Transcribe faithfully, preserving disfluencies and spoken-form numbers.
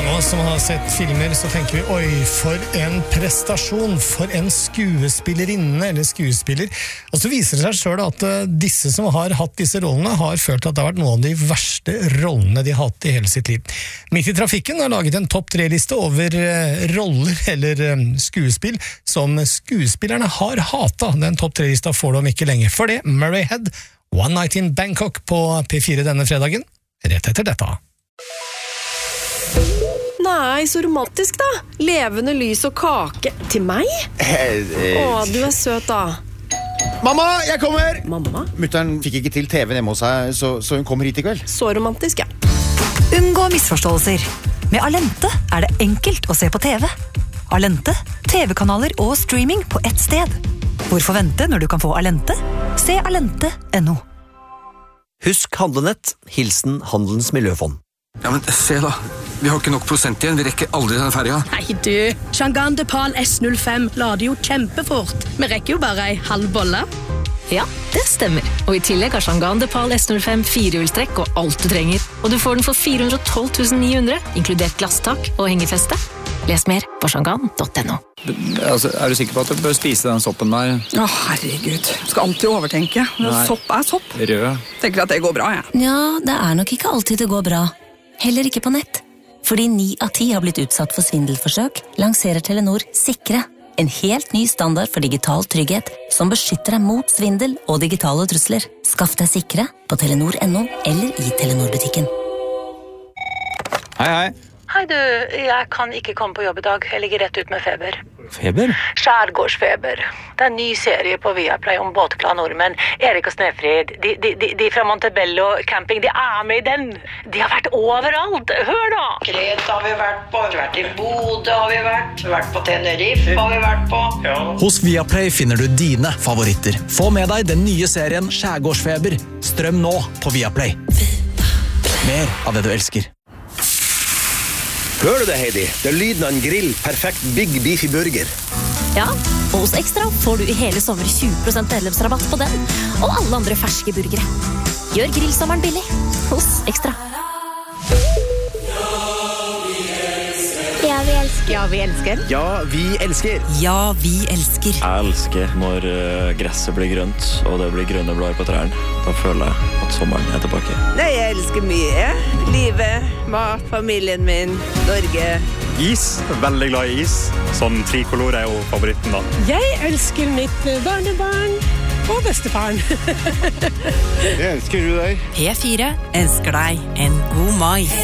mange av oss som har sett filmer, så tenker vi, oi, for en prestasjon, for en skuespillerinne eller skuespiller. Og så viser det seg selv at disse som har hatt disse rollene har følt at det har vært noen av de verste rollene de har hatt i hele sitt liv. Midt i trafikken har laget en topp tre-liste over roller eller skuespill som skuespillerne har hatet. Den topp tre-lista får de ikke lenge. For det, Murray Head, One Night in Bangkok på P fire denne fredagen, rett etter dette. Nei, så romantisk da. Levende lys og kake. Til meg? Å, du er søt da. Mamma, jeg kommer! Mamma? Mutteren fikk ikke til T V hjemme hos seg, så, så hun kommer hit i kveld. Så romantisk, ja. Unngå misforståelser. Med Alente er det enkelt å se på T V. Alente, T V-kanaler og streaming på ett sted. Hvorfor vente når du kan få Alente? Se alente punktum no. Husk handlenett, hilsen Handelens Miljøfond. Ja, men se da. Vi har ikke nok prosent igjen. Vi rekker aldri denne ferja. Nei du, Chang'an Depal S null fem lader jo kjempefort. Vi rekker jo bare ei halv bolle. Ja, det stemmer. Og i tillegg har Chang'an Depal S null fem firehjulstrekk og alt du trenger. Og du får den for fire hundre og tolv tusen ni hundre, inkludert glasstak og hengefeste. Les mer på chang'an punktum no. Altså, er du sikker på at du bør spise den soppen der? Å, herregud. Skal alltid overtenke. Nei. Sopp er sopp. Rød. Tenker at det går bra, jeg. Ja, det er nok ikke alltid det går bra. Heller ikke på nett. Fordi ni av ti har blitt utsatt for svindelforsøk, lanserer Telenor Sikre. En helt ny standard for digital trygghet som beskytter deg mot svindel og digitale trusler. Skaff deg Sikre på telenor punktum no eller i Telenor-butikken. Hei, hei. Hei du, jeg kan ikke komme på jobb i dag. Jeg ligger rett ut med feber. Feber? Skjærgårdsfeber. Det er en ny serie på Viaplay om båtglade nordmenn. Erik og Snefrid, de, de, de, de fra Montebello camping, de er med i den. De har vært overalt. Hør da! Kreta har vi vært på, vi har vært i Bodø har vi vært, vi har vært på Tenerife har vi vært på. Ja. Hos Viaplay finner du dine favoritter. Få med deg den nye serien Skjærgårdsfeber. Strøm nå på Viaplay. Mer av det du elsker. Hører du det, Heidi? Det er lyden av en grill, perfekt Big Beefy Burger. Ja, og hos Ekstra får du i hele sommer tjue prosent medlemsrabatt på den, og alle andre ferske burgere. Gjør grillsommeren billig hos Ekstra. Ja, vi elsker. Ja, vi elsker. Ja, vi elsker. Ja, vi elsker. Jeg elsker når uh, gresset blir grønt, og det blir grønne blader på trærne. Da føler jeg at sommeren er tilbake. Nei, jeg elsker mye. Livet, mat, familien min, Norge. Is. Veldig glad i is. Sånn trikolor er jo favoritten da. Jeg elsker mitt barnebarn og bestefaren. Jeg elsker du deg. P fire elsker deg en god mai.